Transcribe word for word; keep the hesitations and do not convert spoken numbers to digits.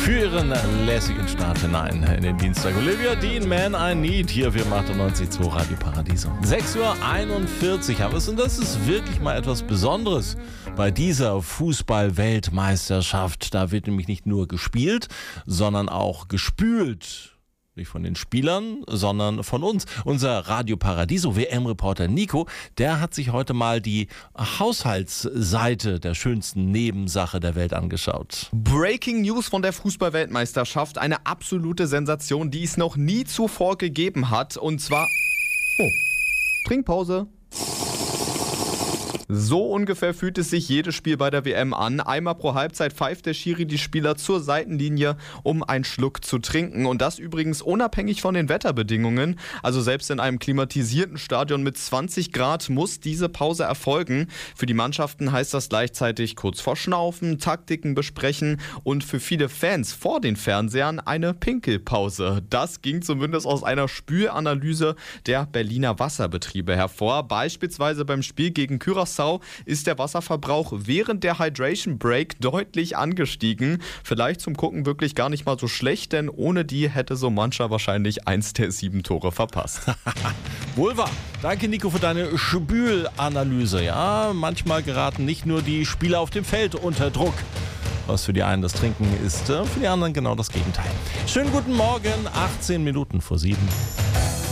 für ihren lässigen Start hinein in den Dienstag. Olivia Dean, Man I Need, hier für achtundneunzig Komma zwei Radio Paradiso. sechs Uhr einundvierzig haben wir es und das ist wirklich mal etwas Besonderes bei dieser Fußball-Weltmeisterschaft. Da wird nämlich nicht nur gespielt, sondern auch gespült. Nicht von den Spielern, sondern von uns. Unser Radio Paradiso W M-Reporter Nico, der hat sich heute mal die Haushaltsseite der schönsten Nebensache der Welt angeschaut. Breaking News von der Fußball-Weltmeisterschaft. Eine absolute Sensation, die es noch nie zuvor gegeben hat. Und zwar... Oh, Trinkpause. So ungefähr fühlt es sich jedes Spiel bei der W M an. Einmal pro Halbzeit pfeift der Schiri die Spieler zur Seitenlinie, um einen Schluck zu trinken. Und das übrigens unabhängig von den Wetterbedingungen. Also selbst in einem klimatisierten Stadion mit zwanzig Grad muss diese Pause erfolgen. Für die Mannschaften heißt das gleichzeitig kurz vor Schnaufen, Taktiken besprechen und für viele Fans vor den Fernsehern eine Pinkelpause. Das ging zumindest aus einer Spülanalyse der Berliner Wasserbetriebe hervor. Beispielsweise beim Spiel gegen Curaçao ist der Wasserverbrauch während der Hydration Break deutlich angestiegen. Vielleicht zum Gucken wirklich gar nicht mal so schlecht, denn ohne die hätte so mancher wahrscheinlich eins der sieben Tore verpasst. Wohl wahr. Danke, Nico, für deine Spülanalyse. Ja, manchmal geraten nicht nur die Spieler auf dem Feld unter Druck. Was für die einen das Trinken ist, für die anderen genau das Gegenteil. Schönen guten Morgen, achtzehn Minuten vor sieben.